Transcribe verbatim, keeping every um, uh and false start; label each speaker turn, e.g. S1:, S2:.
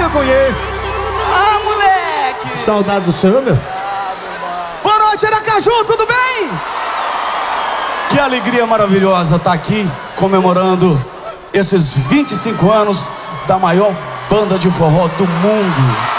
S1: eu conheço.
S2: Ah, moleque!
S1: Saudade do senhor, meu.
S2: Boa noite, Aracaju, tudo bem? Que alegria maravilhosa estar aqui comemorando esses vinte e cinco anos da maior banda de forró do mundo.